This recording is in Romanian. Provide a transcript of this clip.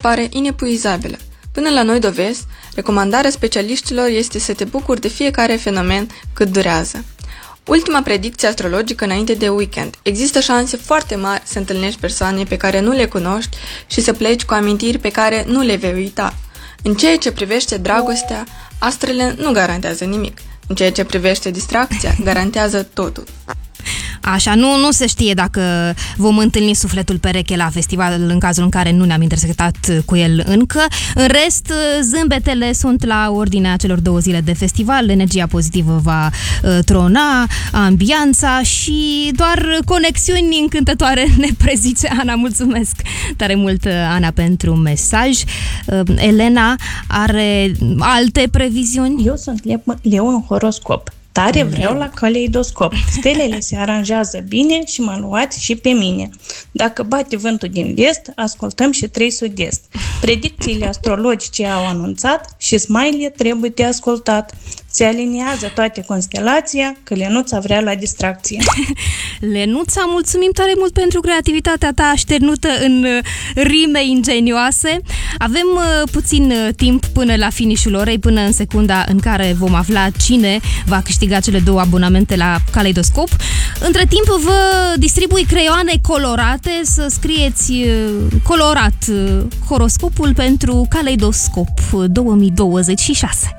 pare inepuizabilă. Până la noi dovezi, recomandarea specialiștilor este să te bucuri de fiecare fenomen cât durează. Ultima predicție astrologică înainte de weekend. Există șanse foarte mari să întâlnești persoane pe care nu le cunoști și să pleci cu amintiri pe care nu le vei uita. În ceea ce privește dragostea, astrele nu garantează nimic. În ceea ce privește distracția, garantează totul. Așa, nu se știe dacă vom întâlni sufletul pereche la festival în cazul în care nu ne-am intersectat cu el încă. În rest, zâmbetele sunt la ordinea celor 2 zile de festival, energia pozitivă va trona, ambianța și doar conexiuni încântătoare ne prezice Ana. Mulțumesc tare mult, Ana, pentru mesaj. Elena are alte previziuni? Eu sunt leu în horoscop. Tare vreau la caleidoscop. Stelele se aranjează bine și mă luați și pe mine. Dacă bate vântul din vest, ascultăm și 3 sud-est. Predicțiile astrologice au anunțat și smiley trebuie de ascultat. Se aliniază toate constelația, că Lenuța vrea la distracție. Lenuța, mulțumim tare mult pentru creativitatea ta așternută în rime ingenioase. Avem puțin timp până la finișul orei, până în secunda în care vom afla cine va câștiga cele 2 abonamente la Caleidoscop. Între timp vă distribui creioane colorate să scrieți colorat horoscopul pentru Caleidoscop 2026.